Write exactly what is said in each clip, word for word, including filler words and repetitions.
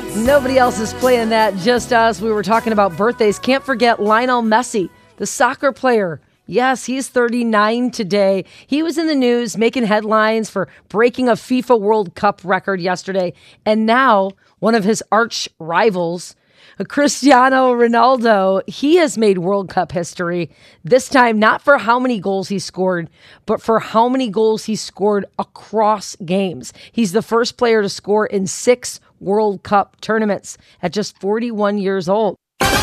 Nobody else is playing that, just us. We were talking about birthdays. Can't forget Lionel Messi, the soccer player. Yes, he's thirty-nine today. He was in the news making headlines for breaking a FIFA World Cup record yesterday. And now one of his arch rivals, Cristiano Ronaldo, he has made World Cup history. This time, not for how many goals he scored, but for how many goals he scored across games. He's the first player to score in six World Cup tournaments at just forty-one years old.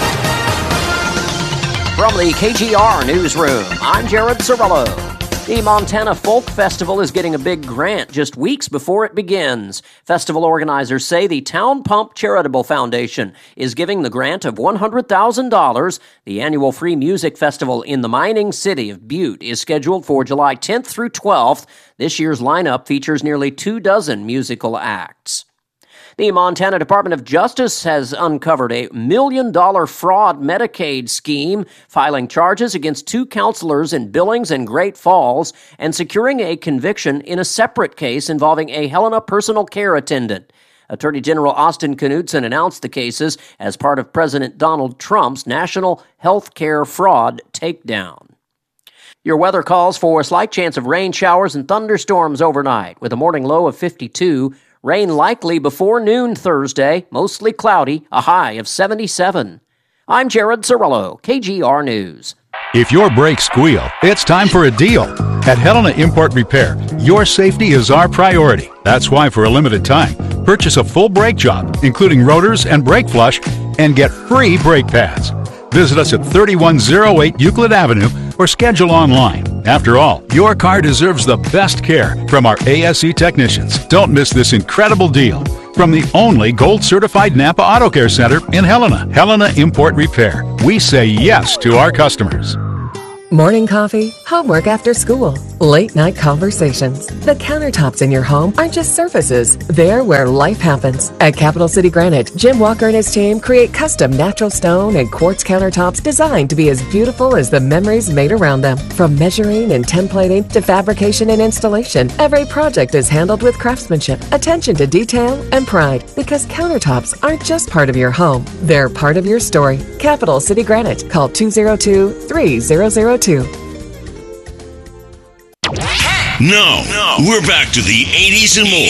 From the K G R Newsroom, I'm Jared Cirillo. The Montana Folk Festival is getting a big grant just weeks before it begins. Festival organizers say the Town Pump Charitable Foundation is giving the grant of one hundred thousand dollars. The annual free music festival in the mining city of Butte is scheduled for July tenth through twelfth. This year's lineup features nearly two dozen musical acts. The Montana Department of Justice has uncovered a million-dollar fraud Medicaid scheme, filing charges against two counselors in Billings and Great Falls, and securing a conviction in a separate case involving a Helena personal care attendant. Attorney General Austin Knudsen announced the cases as part of President Donald Trump's National Health Care Fraud Takedown. Your weather calls for a slight chance of rain showers and thunderstorms overnight, with a morning low of fifty-two. Rain likely before noon Thursday, mostly cloudy, a high of seventy-seven. I'm Jared Cirillo, K G R News. If your brakes squeal, it's time for a deal. At Helena Import Repair, your safety is our priority. That's why for a limited time, purchase a full brake job, including rotors and brake flush, and get free brake pads. Visit us at thirty-one oh eight Euclid Avenue or schedule online. After all, your car deserves the best care from our A S E technicians. Don't miss this incredible deal from the only gold-certified Napa Auto Care Center in Helena. Helena Import Repair. We say yes to our customers. Morning coffee, homework after school, late night conversations. The countertops in your home aren't just surfaces. They're where life happens. At Capital City Granite, Jim Walker and his team create custom natural stone and quartz countertops designed to be as beautiful as the memories made around them. From measuring and templating to fabrication and installation, every project is handled with craftsmanship, attention to detail, and pride. Because countertops aren't just part of your home, they're part of your story. Capital City Granite. Call two oh two, three thousand two. No, no, we're back to the eighties and more.